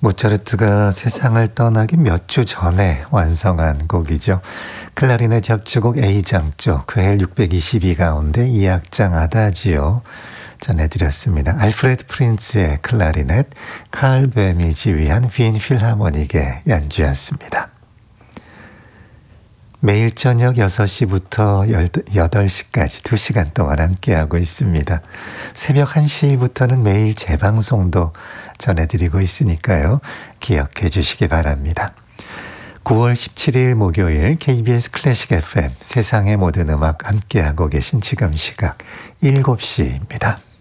모차르트가 세상을 떠나기 몇 주 전에 완성한 곡이죠. 클라리넷 협주곡 A장조 그헬 622 가운데 2악장 아다지오 전해드렸습니다. 알프레드 프린츠의 클라리넷, 칼 뱀이 지휘한 빈 필하모닉의 연주였습니다. 매일 저녁 6시부터 8시까지 2시간 동안 함께하고 있습니다. 새벽 1시부터는 매일 재방송도 전해드리고 있으니까요. 기억해 주시기 바랍니다. 9월 17일 목요일 KBS 클래식 FM 세상의 모든 음악 함께하고 계신 지금 시각 7시입니다.